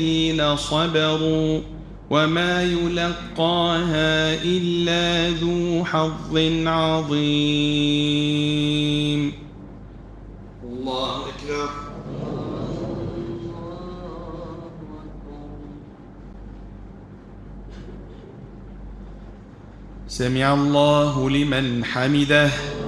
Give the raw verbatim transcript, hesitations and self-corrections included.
الذين صبروا وما يلقاها إلا ذو حظ عظيم. الله أكبر. سمع الله لمن حمده.